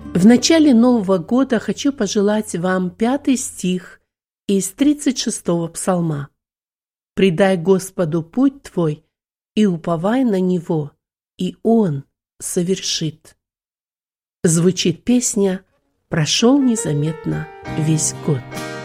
В начале Нового года хочу пожелать вам 5 стих из 36-го псалма. «Предай Господу путь твой и уповай на Него, и Он совершит». Звучит песня «Прошел незаметно весь год».